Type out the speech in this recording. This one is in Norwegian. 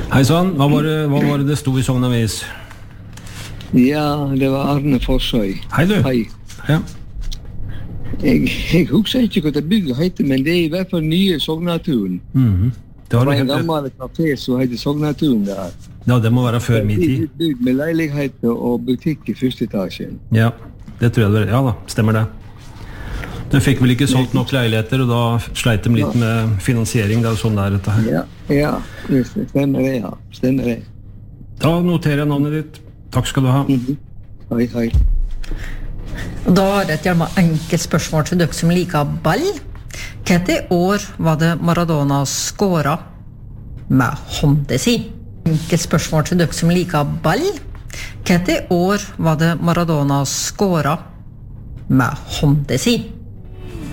Hei sann, hva var det stod I Sogn Avis? Ja, det var Arne Forsøy. Hei du. Hei. Ja. Jeg husker ikke hva det bygget heter, men det I hvert fall nye Sognaturen. Det var en gammel kafé som heter Sognaturen der. Ja, det må være før min tid. Bygd med leiligheter og butikk I første etasjen. Ja, det tror jeg det var. Ja da, stemmer det. De fikk vel ikke solgt nok leiligheter, og da sleit de litt med finansiering. Det sånn der dette her. Ja, stemmer det, ja. Stemmer det. Da noterer jeg navnet ditt. Takk skal du ha. Hei. Og da har jeg et gjerne enkelt spørsmål til dere som liker ball. Hvilke år var det Maradona skåret med hånda si? Enkelt spørsmål til dere som liker ball. Hvilke år var det Maradona skåret med hånda si?